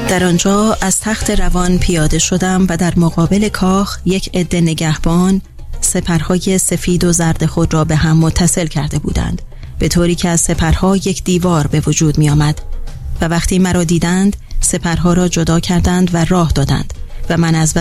در آنجا از تخت روان پیاده شدم و در مقابل کاخ یک عده نگهبان سپرهای سفید و زرد خود را به هم متصل کرده بودند، به طوری که از سپرها یک دیوار به وجود می آمد و وقتی مرا دیدند سپرها را جدا کردند و راه دادند و من از